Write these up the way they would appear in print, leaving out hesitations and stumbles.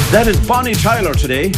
That is Bonnie Tyler today.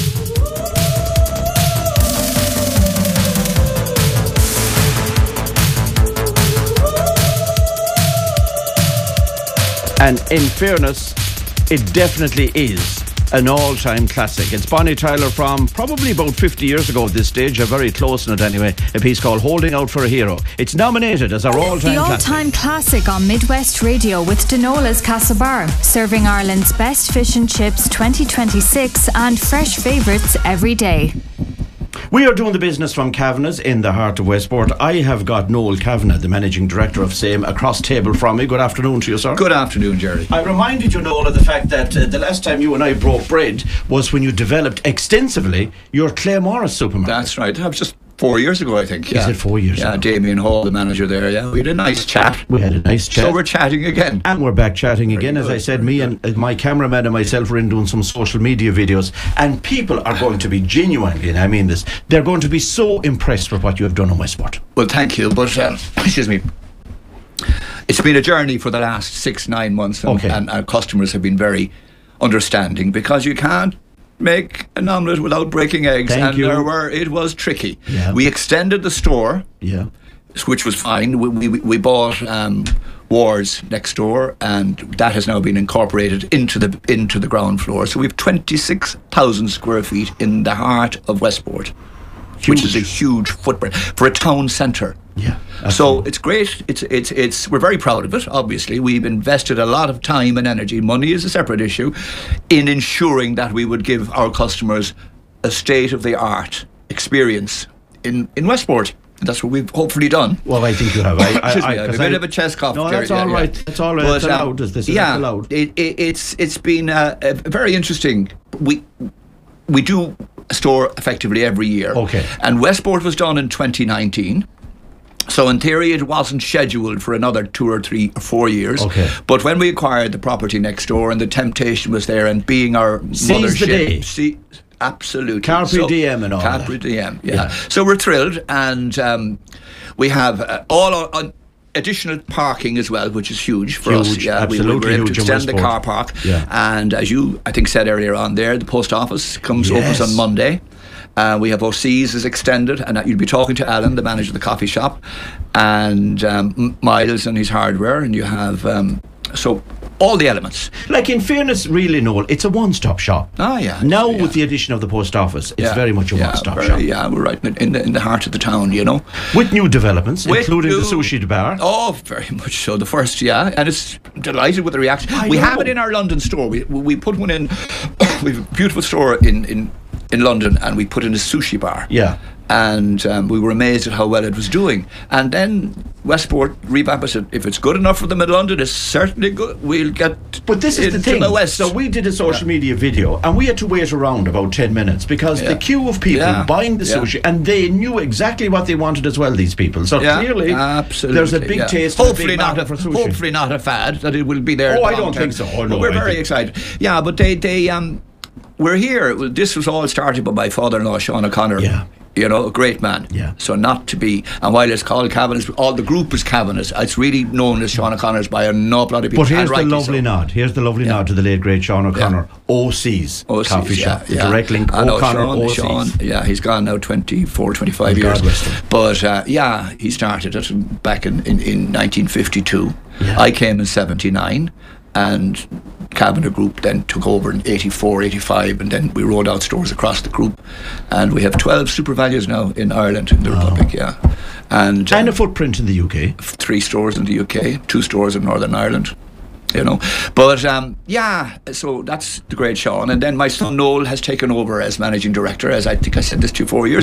And in fairness, it definitely is an all-time classic. It's Bonnie Tyler from probably about 50 years ago at this stage, a very close in it anyway, a piece called Holding Out for a Hero. It's nominated as our all-time classic. The all-time classic on Midwest Radio with Denola's Castlebar, serving Ireland's best fish and chips 2026 and fresh favourites every day. We are doing the business from Kavanagh's in the heart of Westport. I have got Noel Kavanagh, the managing director of SAME, across table from me. Good afternoon to you, sir. Good afternoon, Jerry. I reminded you, Noel, of the fact that the last time you and I broke bread was when you developed extensively your Clay Morris supermarket. That's right. That was just 4 years ago, I think. Is it 4 years ago? Yeah, Damien Hall, the manager there. Yeah, we had a nice chat. We had a nice chat. So we're chatting again. And we're back chatting again. As I said, me and my cameraman and myself are in doing some social media videos. And people are going to be genuinely, and I mean this, they're going to be so impressed with what you have done in Westport. Well, thank you. But, excuse me. It's been a journey for the last 6-9 months. And our customers have been very understanding, because you can't make an omelette without breaking eggs. It was tricky. Yeah. We extended the store, which was fine. We bought Wards next door, and that has now been incorporated into the ground floor. So we have 26,000 square feet in the heart of Westport, which is a huge footprint for a town centre. Yeah. So it's great. It's we're very proud of it. Obviously, we've invested a lot of time and energy. Money is a separate issue, in ensuring that we would give our customers a state-of-the-art experience in Westport. That's what we've hopefully done. Well, I think you have. I have a bit of a chest cough. No, that's all right. That's all right. It's allowed. Is allowed? It's been a very interesting. We do a store effectively every year. Okay. And Westport was done in 2019. So in theory, it wasn't scheduled for another 2 or 3 or 4 years. Okay. But when we acquired the property next door, and the temptation was there, and being our mothership, absolutely. Carpe diem and all that. Carpe diem, yeah. So we're thrilled, and we have all our additional parking as well, which is huge for us. Yeah, we were able to extend the car park. Yeah. And as you, I think, said earlier on there, the post office opens on Monday. We have O'C's is extended, and you'll be talking to Alan, the manager of the coffee shop, and Miles and his hardware, and you have so all the elements. Like, in fairness, really, Noel, it's a one-stop shop. Now with the addition of the post office, it's very much a one-stop shop. Yeah, we're right in the heart of the town, you know. With new developments, including the sushi bar. Oh, very much so. The first, and it's delighted with the reaction. We have it in our London store. We put one in. We have a beautiful store in London, and we put in a sushi bar. Yeah. And we were amazed at how well it was doing. And then Westport revamped us. If it's good enough for them in London, it's certainly good. We'll get. But this is the thing. The West. So we did a social media video, and we had to wait around about 10 minutes because the queue of people buying the sushi, and they knew exactly what they wanted as well. These people. So clearly, there's a big taste. Hopefully not a hopefully not a fad that it will be there. Oh, I don't think so. Oh, no, but we're very excited. Yeah, but they we're here. This was all started by my father-in-law, Sean O'Connor. Yeah. You know, a great man. Yeah. So not to be, and while it's called Kavanagh's, all the group is Kavanagh's. It's really known as Sean O'Connor's by an awful lot of people. But here's the lovely nod. Here's the lovely nod to the late great Sean O'Connor. OC's coffee shop. The direct link. O'Connor, OC's. Sean, he's gone now 24, 25 years. But he started it back in 1952. Yeah. I came in 79, and Kavanagh Group then took over in 84, 85, and then we rolled out stores across the group, and we have 12 super values now in Ireland, in the Republic, and a footprint in the UK. 3 stores in the UK, 2 stores in Northern Ireland, you know. But so that's the great Sean, and then my son Noel has taken over as managing director, as I think I said this to you 4 years